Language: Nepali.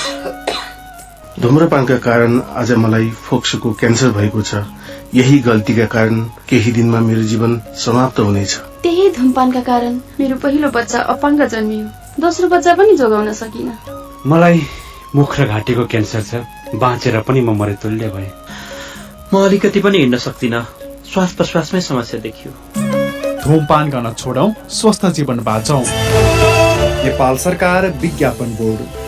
धुम्रपानका कारण आज मलाई फोक्सोको क्यान्सर भएको छ। यही गल्तीका कारण केही दिनमा मेरो जीवन समाप्त हुनेछ। त्यही धुमपानका कारण मेरो पहिलो बच्चा अपाङ्ग जन्मियो, दोस्रो बच्चा पनि जोगाउन सकिन। मलाई मुख र घाँटीको क्यान्सर छ, बाँचेर पनि म मरेतुल्य भएँ। म अलिकति पनि हिँड्न सक्दिनँ, श्वास प्रश्वासमै समस्या देखियो। धूमपान गर्न छोडौं, स्वस्थ जीवन बाँचौं। नेपाल सरकार विज्ञापन बोर्ड।